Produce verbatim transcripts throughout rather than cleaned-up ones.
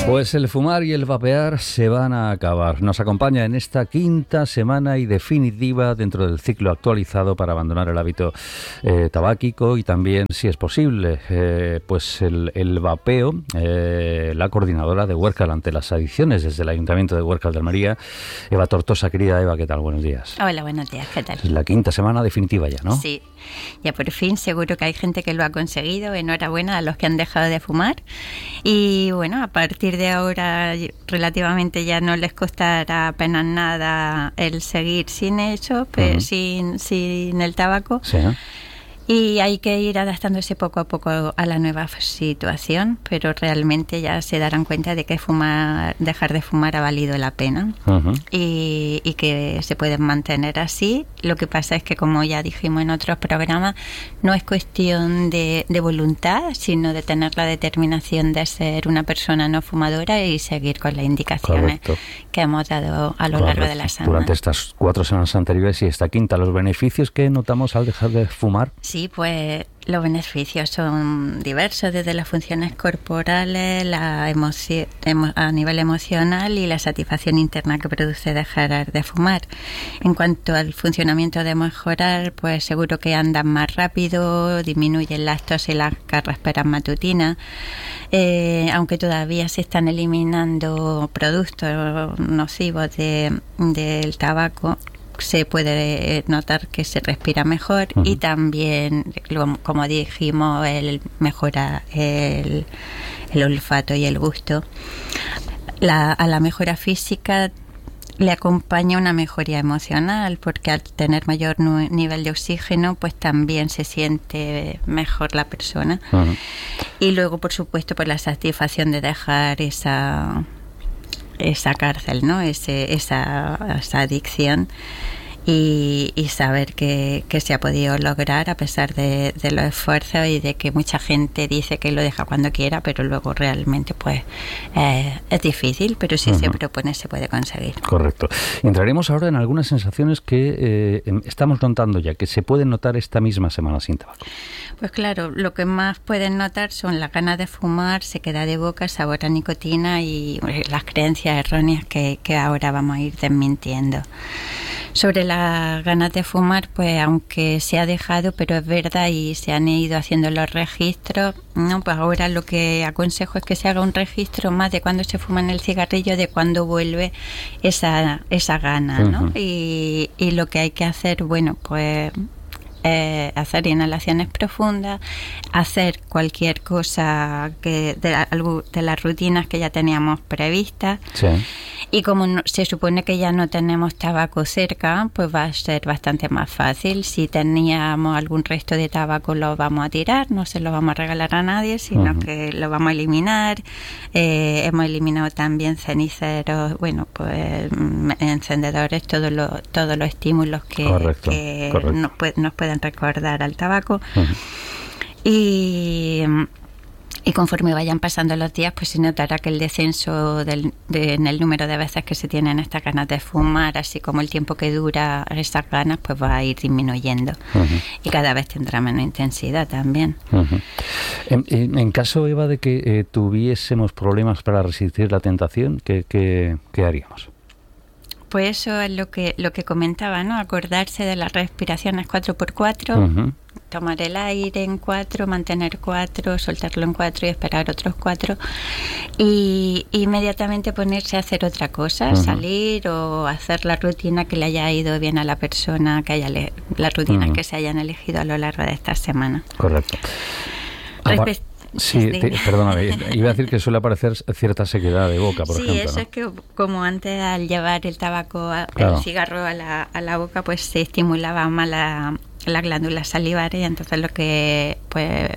Pues el fumar y el vapear se van a acabar. Nos acompaña en esta quinta semana y definitiva dentro del ciclo actualizado para abandonar el hábito eh, tabáquico y también, si es posible, eh, pues el, el vapeo, eh, la coordinadora de Huércal ante las adicciones desde el Ayuntamiento de Huércal de Almería, Eva Tortosa. Querida Eva, ¿qué tal? Buenos días. Hola, buenos días, ¿qué tal? Es la quinta semana definitiva ya, ¿no? Sí, ya por fin, seguro que hay gente que lo ha conseguido. Enhorabuena a los que han dejado de fumar. Y bueno, a partir de ahora relativamente ya no les costará apenas nada el seguir sin eso, pero uh-huh. sin, sin el tabaco. Sí, ¿eh? Y hay que ir adaptándose poco a poco a la nueva situación, pero realmente ya se darán cuenta de que fumar, dejar de fumar ha valido la pena uh-huh. y, y que se pueden mantener así. Lo que pasa es que, como ya dijimos en otros programas, no es cuestión de, de voluntad, sino de tener la determinación de ser una persona no fumadora y seguir con las indicaciones Correcto. Que hemos dado a lo Correcto. Largo de la semana. Durante estas cuatro semanas anteriores y esta quinta, ¿los beneficios que notamos al dejar de fumar? Sí. Sí, pues los beneficios son diversos, desde las funciones corporales, la emoción, emo, a nivel emocional y la satisfacción interna que produce dejar de fumar. En cuanto al funcionamiento de mejorar, pues seguro que andan más rápido, disminuyen las tos y las carrasperas matutinas, eh, aunque todavía se están eliminando productos nocivos de, del tabaco. Se puede notar que se respira mejor uh-huh. y también, como dijimos, el mejora el, el olfato y el gusto. La, a la mejora física le acompaña una mejoría emocional, porque al tener mayor nu- nivel de oxígeno, pues también se siente mejor la persona. Uh-huh. Y luego, por supuesto, pues la satisfacción de dejar esa... esa cárcel, ¿no? Ese, esa, esa adicción y, y saber que, que se ha podido lograr a pesar de, de los esfuerzos y de que mucha gente dice que lo deja cuando quiera, pero luego realmente pues eh, es difícil, pero si uh-huh. se propone se puede conseguir. Correcto. Entraremos ahora en algunas sensaciones que eh, estamos notando ya, que se pueden notar esta misma semana sin tabaco. Pues claro, lo que más pueden notar son las ganas de fumar, sequedad de boca, sabor a nicotina y las creencias erróneas que, que ahora vamos a ir desmintiendo. Sobre las ganas de fumar, pues aunque se ha dejado, pero es verdad y se han ido haciendo los registros, no, pues ahora lo que aconsejo es que se haga un registro más de cuando se fuma en el cigarrillo, de cuando vuelve esa, esa gana, ¿no? Uh-huh. Y, y lo que hay que hacer, bueno, pues... Eh, hacer inhalaciones profundas, hacer cualquier cosa que de, de las rutinas que ya teníamos previstas. Sí. Y como no, se supone que ya no tenemos tabaco cerca, pues va a ser bastante más fácil. Si teníamos algún resto de tabaco, lo vamos a tirar, no se lo vamos a regalar a nadie, sino uh-huh. que lo vamos a eliminar. Eh, hemos eliminado también ceniceros, bueno, pues encendedores, todos los todos los estímulos que, correcto, que correcto. Nos, puede, nos pueden recordar al tabaco. Uh-huh. Y... Y conforme vayan pasando los días, pues se notará que el descenso del, de, en el número de veces que se tienen estas ganas de fumar, así como el tiempo que dura esas ganas, pues va a ir disminuyendo. Uh-huh. Y cada vez tendrá menos intensidad también. Uh-huh. En, en, en caso, Eva, de que eh, tuviésemos problemas para resistir la tentación, ¿qué, qué, qué haríamos? Pues eso es lo que lo que comentaba, ¿no? Acordarse de las respiraciones cuatro por cuatro, uh-huh. tomar el aire en cuatro, mantener cuatro, soltarlo en cuatro y esperar otros cuatro. Y inmediatamente ponerse a hacer otra cosa, uh-huh. salir o hacer la rutina que le haya ido bien a la persona, que haya le- la rutina uh-huh. que se hayan elegido a lo largo de esta semana. Correcto. Respe- Sí, te, perdóname, iba a decir que suele aparecer cierta sequedad de boca, por sí, ejemplo. Sí, eso ¿no? es que como antes al llevar el tabaco, a, claro. el cigarro a la, a la boca, pues se estimulaba más la, la glándula salivar y entonces lo que, pues,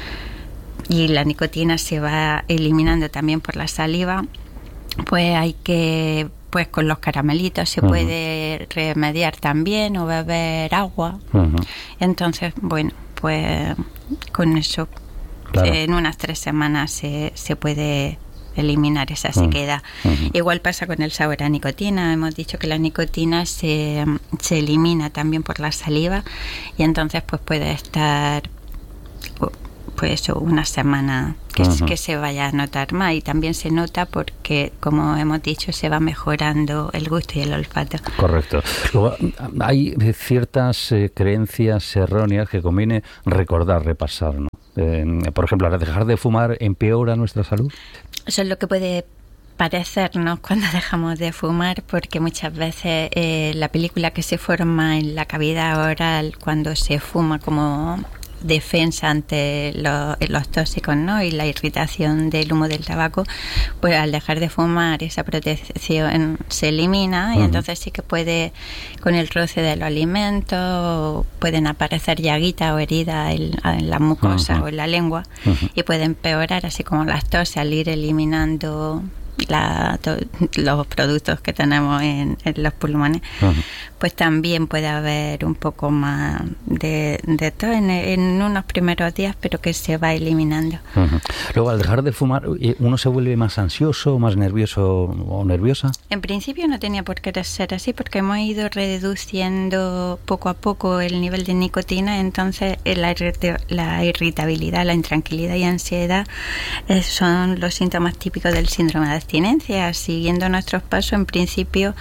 y la nicotina se va eliminando también por la saliva, pues hay que, pues con los caramelitos se uh-huh. puede remediar también o beber agua. Uh-huh. Entonces, bueno, pues con eso... Claro. En unas tres semanas se, se puede eliminar esa sequedad. Uh-huh. Igual pasa con el sabor a nicotina. Hemos dicho que la nicotina se, se elimina también por la saliva y entonces pues puede estar pues eso, una semana que, uh-huh. que se vaya a notar más, y también se nota porque, como hemos dicho, se va mejorando el gusto y el olfato. Correcto. Luego, hay ciertas eh, creencias erróneas que conviene recordar, repasar, ¿no? Eh, por ejemplo, ¿al dejar de fumar empeora nuestra salud? Eso es lo que puede parecernos cuando dejamos de fumar, porque muchas veces eh, la película que se forma en la cavidad oral cuando se fuma como defensa ante los, los tóxicos, ¿no? Y la irritación del humo del tabaco, pues al dejar de fumar esa protección se elimina, uh-huh. y entonces sí que puede, con el roce de los alimentos, pueden aparecer llaguitas o heridas en, en la mucosa uh-huh. o en la lengua, uh-huh. y pueden empeorar, así como las tos, al ir eliminando La, to, los productos que tenemos en, en los pulmones, uh-huh. pues también puede haber un poco más de, de todo en, en unos primeros días, pero que se va eliminando. Uh-huh. Luego, al dejar de fumar, ¿uno se vuelve más ansioso, más nervioso o nerviosa? En principio no tenía por qué ser así, porque hemos ido reduciendo poco a poco el nivel de nicotina, entonces la, la irritabilidad, la intranquilidad y ansiedad eh, son los síntomas típicos del síndrome de abstinencia. Siguiendo nuestros pasos, en principio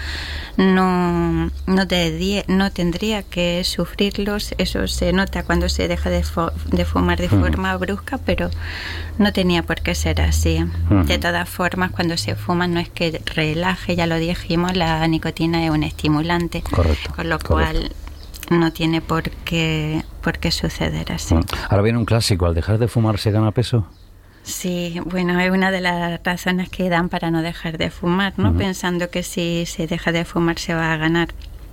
no, no, te, no tendría que sufrirlos. Eso se nota cuando se deja de, fo, de fumar de uh-huh. forma brusca, pero no tenía por qué ser así. Uh-huh. De todas formas, cuando se fuma no es que relaje, ya lo dijimos, la nicotina es un estimulante. Correcto. Con lo correcto. cual no tiene por qué, por qué suceder así. Uh-huh. Ahora viene un clásico: ¿al dejar de fumar se gana peso? Sí, bueno, es una de las razones que dan para no dejar de fumar, ¿no? Uh-huh. Pensando que si se deja de fumar se va a ganar.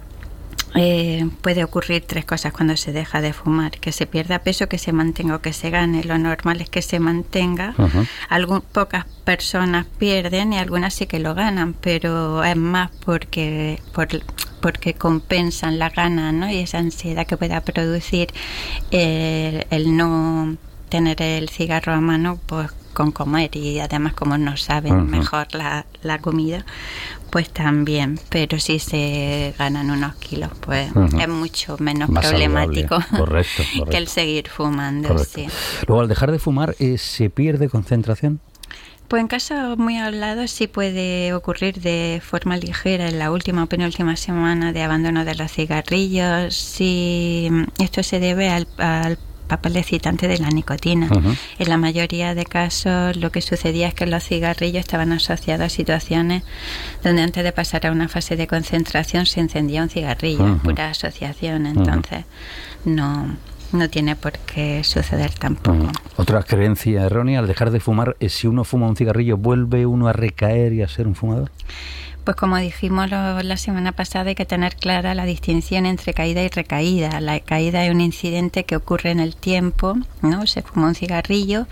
Eh, puede ocurrir tres cosas cuando se deja de fumar: que se pierda peso, que se mantenga o que se gane. Lo normal es que se mantenga. Uh-huh. Algún, pocas personas pierden y algunas sí que lo ganan, pero es más porque por, porque compensan la gana, ¿no? Y esa ansiedad que pueda producir eh, el no tener el cigarro a mano, pues con comer, y además como no saben uh-huh. mejor la, la comida, pues también. Pero si se ganan unos kilos, pues uh-huh. es mucho menos más problemático correcto, correcto. que el seguir fumando. Sí. Luego, al dejar de fumar, eh, ¿se pierde concentración? Pues en casos muy hablados sí puede ocurrir de forma ligera en la última o penúltima semana de abandono de los cigarrillos. Si esto se debe al, al papel excitante de la nicotina. Uh-huh. En la mayoría de casos lo que sucedía es que los cigarrillos estaban asociados a situaciones donde antes de pasar a una fase de concentración se encendía un cigarrillo, uh-huh. pura asociación. Entonces uh-huh. no, no tiene por qué suceder tampoco. Uh-huh. Otra creencia errónea: al dejar de fumar, si uno fuma un cigarrillo, ¿vuelve uno a recaer y a ser un fumador? Pues como dijimos lo, la semana pasada, hay que tener clara la distinción entre caída y recaída. La caída es un incidente que ocurre en el tiempo, ¿no? Se fuma un cigarrillo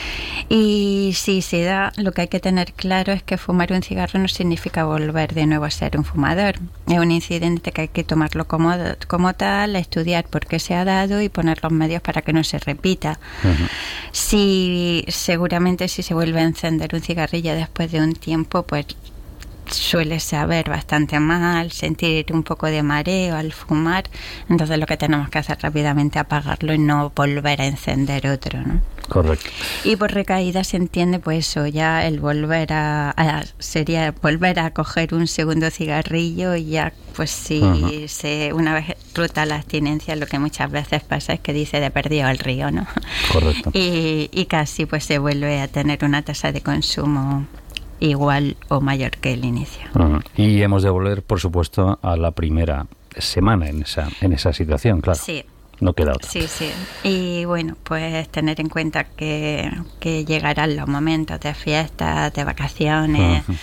y si se da, lo que hay que tener claro es que fumar un cigarro no significa volver de nuevo a ser un fumador. Es un incidente que hay que tomarlo como, como tal, estudiar por qué se ha dado y poner los medios para que no se repita. Uh-huh. Si seguramente si se vuelve a encender un cigarrillo después de un tiempo, pues suele saber bastante mal, sentir un poco de mareo al fumar. Entonces lo que tenemos que hacer rápidamente es apagarlo y no volver a encender otro, ¿no? Correcto. Y por recaída se entiende pues eso, ya el volver a, a sería volver a coger un segundo cigarrillo, y ya pues si uh-huh. se una vez rota la abstinencia, lo que muchas veces pasa es que dice de perdido al río, ¿no? Correcto. Y, y casi pues se vuelve a tener una tasa de consumo igual o mayor que el inicio. Uh-huh. Y hemos de volver, por supuesto, a la primera semana en esa en esa situación, claro. Sí. No queda otra. Sí, sí. Y bueno, pues tener en cuenta que, que llegarán los momentos de fiestas, de vacaciones, uh-huh.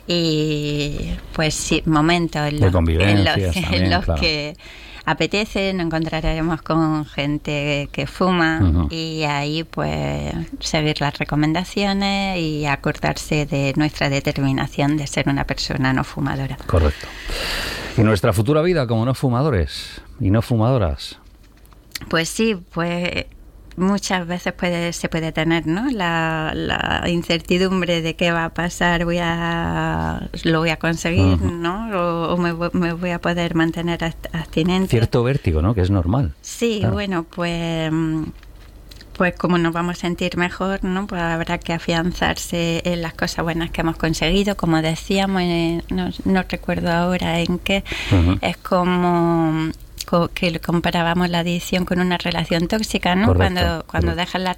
y pues sí, momentos en los, en los, también, en los claro. que apetece, nos encontraremos con gente que fuma, uh-huh. y ahí pues seguir las recomendaciones y acordarse de nuestra determinación de ser una persona no fumadora. Correcto. ¿Y nuestra futura vida como no fumadores y no fumadoras? Pues sí, pues muchas veces puede, se puede tener, ¿no? La, la incertidumbre de qué va a pasar, voy a lo voy a conseguir, uh-huh. ¿no? O, o me, me voy a poder mantener abstinente. Cierto vértigo, ¿no? Que es normal. Sí, claro. Bueno, pues pues como nos vamos a sentir mejor, ¿no? Pues habrá que afianzarse en las cosas buenas que hemos conseguido. Como decíamos, eh, no, no recuerdo ahora en qué, uh-huh. es como... que comparábamos la adicción con una relación tóxica, ¿no? Correcto, cuando cuando correcto. dejas la